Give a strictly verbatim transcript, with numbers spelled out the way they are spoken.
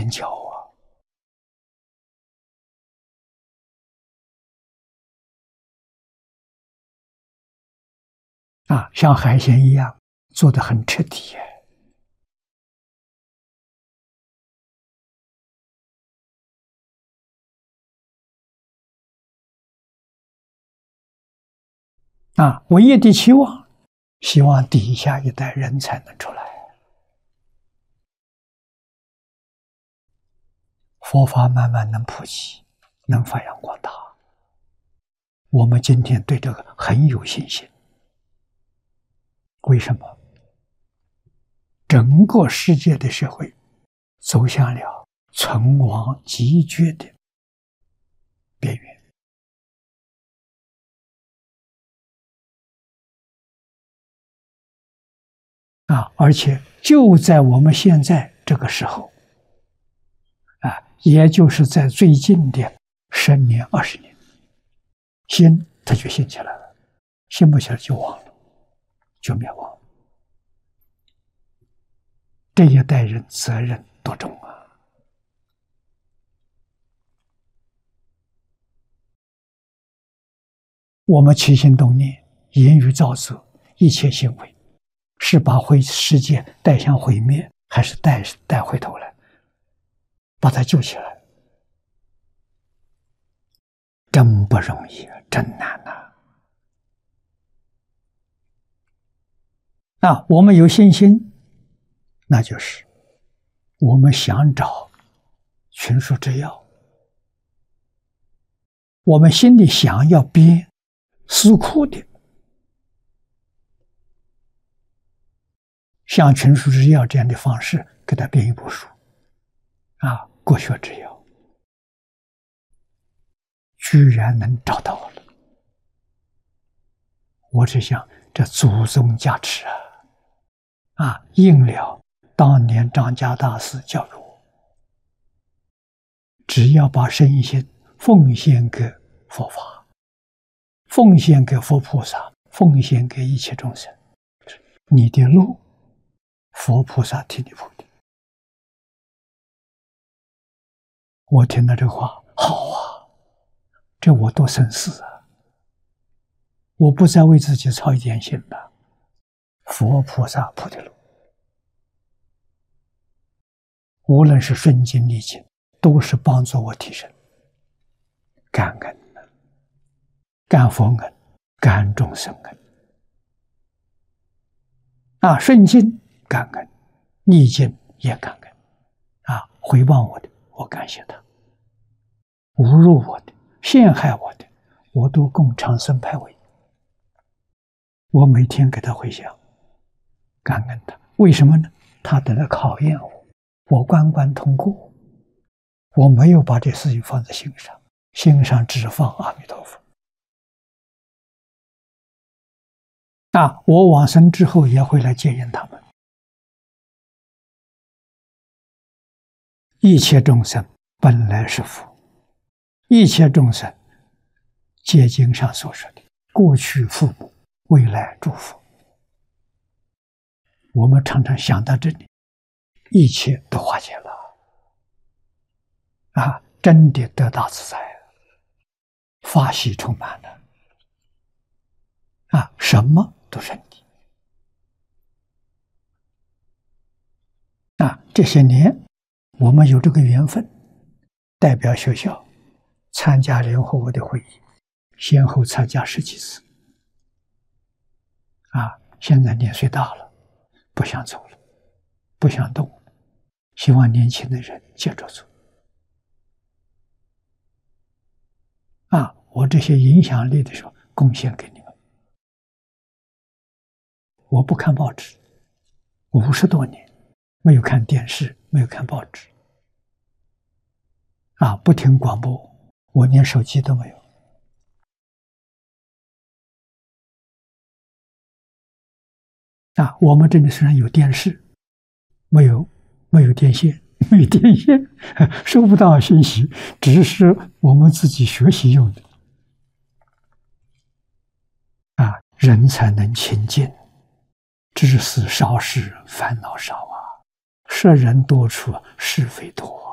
眼角啊！啊，像海鲜一样做得很彻底啊！唯一的期望，希望底下一代人才能出来，佛法慢慢能普及，能发扬光大。我们今天对这个很有信心。为什么？整个世界的社会走向了存亡极绝的边缘啊！而且就在我们现在这个时候啊，也就是在最近的十年、二十年，兴它就兴起来了，兴不起来就亡了，就灭亡。这一代人责任多重啊！我们起心动念、言语造作，一切行为，是把毁世界带向毁灭，还是带带回头来，把它救起来？真不容易，真难呐！啊，我们有信心，那就是我们想找群书之要，我们心里想要编思库的，像群书之要这样的方式给他编一部书啊，国学之要，居然能找到了。我只想这祖宗加持啊，啊，应了当年张家大师教育我，只要把身心奉献给佛法，奉献给佛菩萨，奉献给一切众生，你的路佛菩萨替你铺的。我听到这话，好啊，这我多省事啊！我不再为自己操一点心了，佛菩萨铺的路，无论是顺境逆境，都是帮助我提升。感恩，感佛恩，感众生恩。啊，顺境感恩，逆境也感恩。啊，回报我的，我感谢他；侮辱我的、陷害我的，我都供长生派位。我每天给他回想，感恩他。为什么呢？他在那考验我，我关关通过，我没有把这事情放在心上，心上只放阿弥陀佛。啊，我往生之后也会来接引他们。一切众生本来是佛，一切众生皆经上所说的过去父母，未来诸佛。我们常常想到这里，一切都化解了啊！真的得大自在，法喜充满了啊！什么都顺利啊！这些年我们有这个缘分，代表学校参加联合国的会议，先后参加十几次啊！现在年岁大了，不想走了，不想动了，希望年轻的人接着走啊！我这些影响力的时候贡献给你们。我不看报纸，五十多年没有看电视，没有看报纸啊，不听广播，我连手机都没有啊。我们这里虽然有电视，没有没有电线，没有电线，收不到信息，只是我们自己学习用的啊。人才能清净，知识少时烦恼少啊，识人多处是非多。